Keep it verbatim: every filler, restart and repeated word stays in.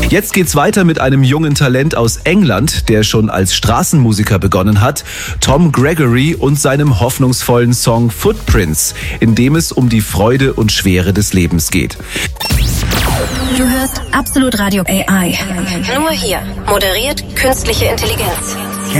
Jetzt geht's weiter mit einem jungen Talent aus England, der schon als Straßenmusiker begonnen hat, Tom Gregory und seinem hoffnungsvollen Song Footprints, in dem es um die Freude und Schwere des Lebens geht. Du hörst Absolut Radio A I. Nur hier. Moderiert künstliche Intelligenz.